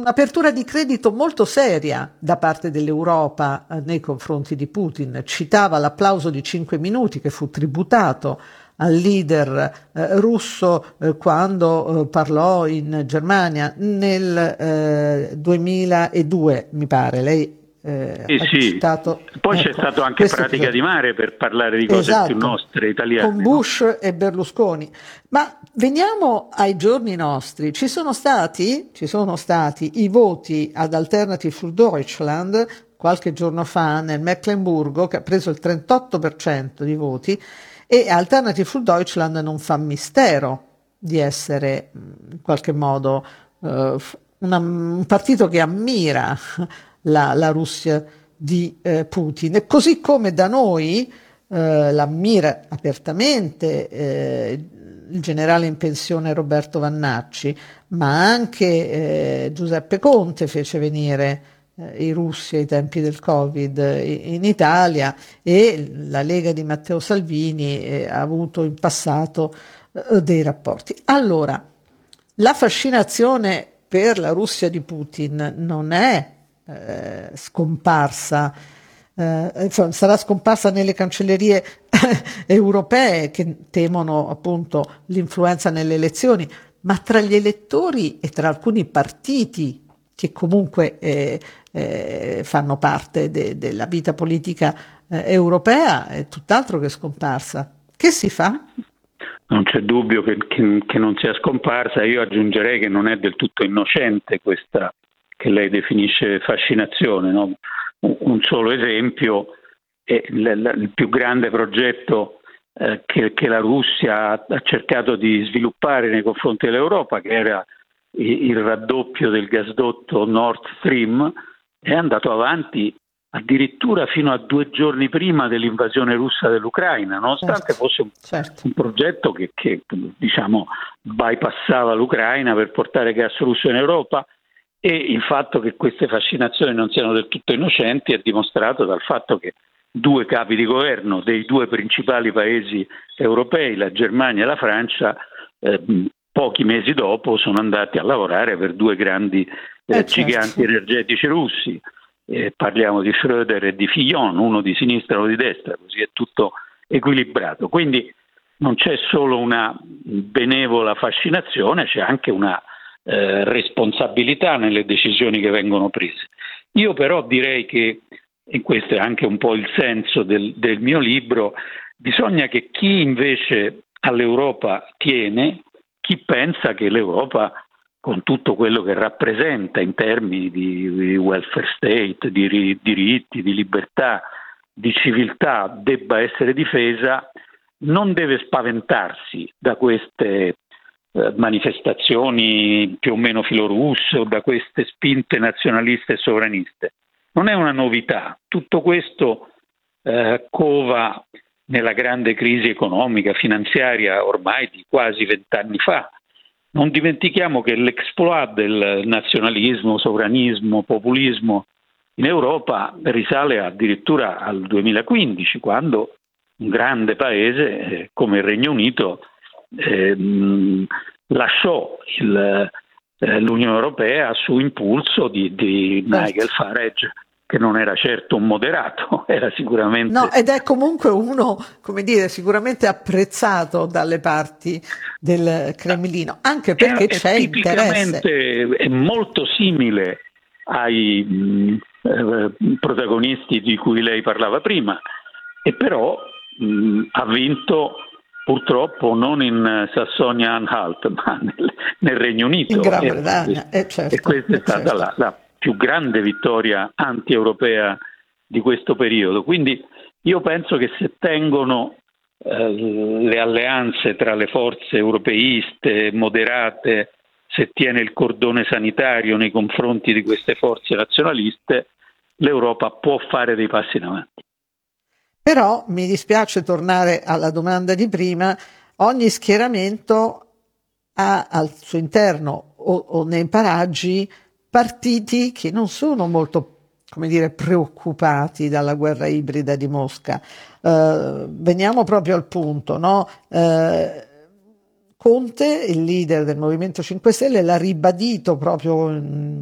un'apertura di credito molto seria da parte dell'Europa nei confronti di Putin. Citava l'applauso di 5 minuti che fu tributato al leader russo quando parlò in Germania nel 2002, mi pare. Lei Sì, ha sì. citato, Poi c'è ecco, stato anche questo Pratica episodio. di Mare per parlare di cose più Esatto, nostre, con italiane, no? Bush e Berlusconi. Ma veniamo ai giorni nostri. Ci sono stati i voti ad Alternative für Deutschland qualche giorno fa nel Mecklenburgo, che ha preso il 38% di voti, e Alternative für Deutschland non fa mistero di essere in qualche modo un partito che ammira la Russia di Putin, e così come da noi l'ammira apertamente il generale in pensione Roberto Vannacci, ma anche Giuseppe Conte fece venire i russi ai tempi del Covid in Italia, e la Lega di Matteo Salvini ha avuto in passato dei rapporti. Allora, la fascinazione per la Russia di Putin non è scomparsa, insomma, sarà scomparsa nelle cancellerie europee che temono appunto l'influenza nelle elezioni, ma tra gli elettori e tra alcuni partiti che comunque fanno parte della vita politica europea è tutt'altro che scomparsa. Che si fa? Non c'è dubbio che non sia scomparsa. Io aggiungerei che non è del tutto innocente questa che lei definisce fascinazione, no? Un solo esempio è il più grande progetto che la Russia ha cercato di sviluppare nei confronti dell'Europa, che era il raddoppio del gasdotto Nord Stream, è andato avanti addirittura fino a 2 giorni prima dell'invasione russa dell'Ucraina, nonostante Certo, fosse certo. un progetto che diciamo bypassava l'Ucraina per portare gas russo in Europa. E il fatto che queste fascinazioni non siano del tutto innocenti è dimostrato dal fatto che 2 capi di governo dei 2 principali paesi europei, la Germania e la Francia, pochi mesi dopo sono andati a lavorare per 2 grandi giganti Certo. energetici russi. Parliamo di Schröder e di Fillon, uno di sinistra e uno di destra, così è tutto equilibrato. Quindi non c'è solo una benevola fascinazione, c'è anche una responsabilità nelle decisioni che vengono prese. Io però direi che, e questo è anche un po' il senso del mio libro, bisogna che chi invece all'Europa tiene, chi pensa che l'Europa, con tutto quello che rappresenta in termini di welfare state, di diritti, di libertà, di civiltà, debba essere difesa, non deve spaventarsi da queste manifestazioni più o meno filorusse o da queste spinte nazionaliste e sovraniste. Non è una novità, tutto questo cova nella grande crisi economica, finanziaria ormai di quasi 20 anni fa. Non dimentichiamo che l'exploit del nazionalismo, sovranismo, populismo in Europa risale addirittura al 2015, quando un grande paese come il Regno Unito lasciò l'Unione Europea su impulso di Certo. Nigel Farage, che non era certo un moderato, era No, sicuramente ed è comunque uno, come dire, sicuramente apprezzato dalle parti del Cremlino, anche perché è c'è interesse. tipicamente è molto simile ai protagonisti di cui lei parlava prima, e però ha vinto purtroppo non in Sassonia-Anhalt, ma nel Regno In Unito, Gran e Bretagna, questa è stata certo. la più grande vittoria anti-europea di questo periodo. Quindi io penso che se tengono le alleanze tra le forze europeiste moderate, se tiene il cordone sanitario nei confronti di queste forze nazionaliste, l'Europa può fare dei passi in avanti. Però mi dispiace tornare alla domanda di prima, ogni schieramento ha al suo interno o nei paraggi partiti che non sono molto, come dire, preoccupati dalla guerra ibrida di Mosca. Veniamo proprio al punto, no? Conte, il leader del Movimento 5 Stelle, l'ha ribadito proprio